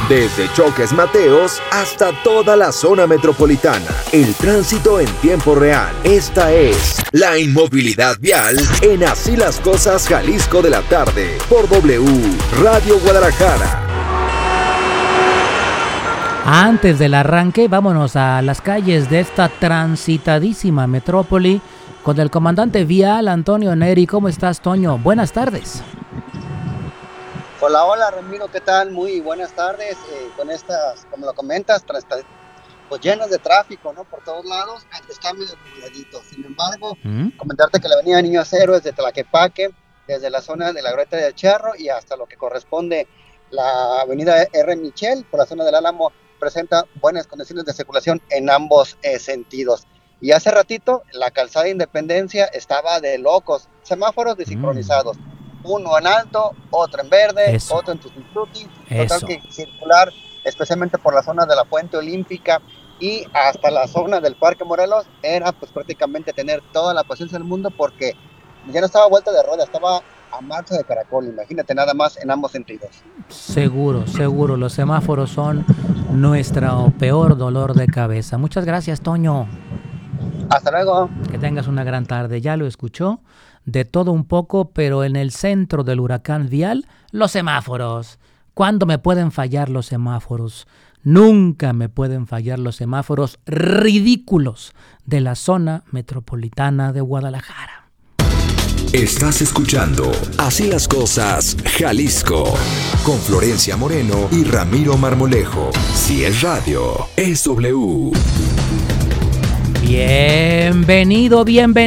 Desde Choques Mateos hasta toda la zona metropolitana. El tránsito en tiempo real. Esta es la inmovilidad vial en Así las Cosas Jalisco de la tarde. Por W Radio Guadalajara. Antes del arranque, vámonos a las calles de esta transitadísima metrópoli con el comandante vial Antonio Neri. ¿Cómo estás, Toño? Buenas tardes. Hola Ramiro, ¿qué tal? Muy buenas tardes. Con estas, como lo comentas, pues llenas de tráfico, ¿no? Por todos lados, está medio nubladito. Sin embargo, comentarte que la avenida Niños Héroes de Tlaquepaque, desde la zona de la Glorieta del Charro y hasta lo que corresponde la avenida R. Michel, por la zona del Álamo, presenta buenas condiciones de circulación en ambos sentidos. Y hace ratito, la calzada Independencia estaba de locos, semáforos desincronizados. Uno en alto, otro en verde, otro en tutti-frutti, total que circular, especialmente por la zona de la Fuente Olímpica y hasta la zona del Parque Morelos, era pues prácticamente tener toda la paciencia del mundo porque ya no estaba a vuelta de rueda, estaba a marcha de caracol, imagínate nada más en ambos sentidos. Seguro, los semáforos son nuestro peor dolor de cabeza. Muchas gracias, Toño. Hasta luego. Que tengas una gran tarde. Ya lo escuchó, de todo un poco, pero en el centro del huracán vial, los semáforos. ¿Cuándo me pueden fallar los semáforos? Nunca me pueden fallar los semáforos ridículos de la zona metropolitana de Guadalajara. Estás escuchando Así las Cosas Jalisco con Florencia Moreno y Ramiro Marmolejo. Si es radio, es W. Bienvenido.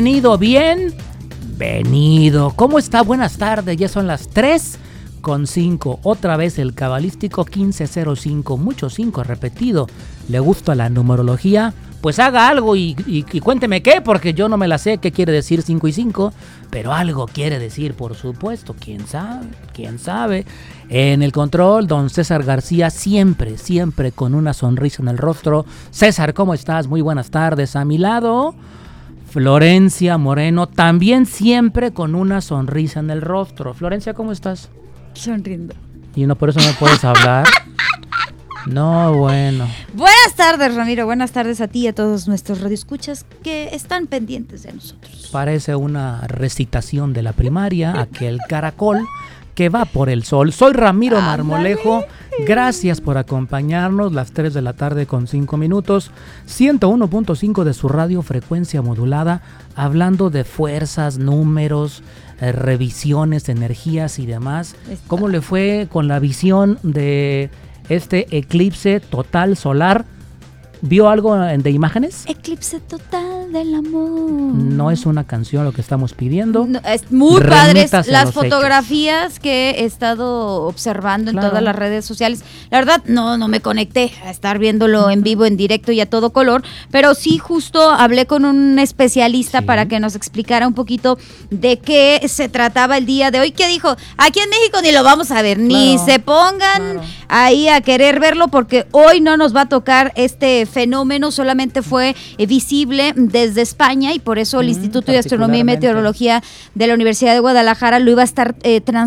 ¿Cómo está? Buenas tardes. Ya son las 3:05. Otra vez el cabalístico 1505. Mucho 5 repetido. ¿Le gusta la numerología? Pues haga algo y cuénteme qué, porque yo no me la sé qué quiere decir 5 y 5, pero algo quiere decir, por supuesto. ¿Quién sabe? En el control, don César García, siempre con una sonrisa en el rostro. César, ¿cómo estás? Muy buenas tardes. A mi lado, Florencia Moreno, también siempre con una sonrisa en el rostro. Florencia, ¿cómo estás? Sonriendo. ¿Y no por eso no puedes hablar? No, bueno. Buenas tardes, Ramiro. Buenas tardes a ti y a todos nuestros radioescuchas que están pendientes de nosotros. Parece una recitación de la primaria, aquel caracol que va por el sol. Soy Ramiro Marmolejo. Gracias por acompañarnos. Las 3 de la tarde con 5 minutos. 101.5 de su radio, frecuencia modulada, hablando de fuerzas, números, revisiones, energías y demás. ¿Cómo le fue con la visión de este eclipse total solar? ¿Vio algo de imágenes? Eclipse total del amor. No es una canción lo que estamos pidiendo. No, es muy padres las fotografías hechos que he estado observando en todas las redes sociales. La verdad, no me conecté a estar viéndolo en vivo, en directo y a todo color, pero sí justo hablé con un especialista para que nos explicara un poquito de qué se trataba el día de hoy. Que dijo, aquí en México ni lo vamos a ver, ni se pongan ahí a querer verlo, porque hoy no nos va a tocar este fenómeno, solamente fue visible desde España y por eso el Instituto de Astronomía y Meteorología de la Universidad de Guadalajara lo iba a estar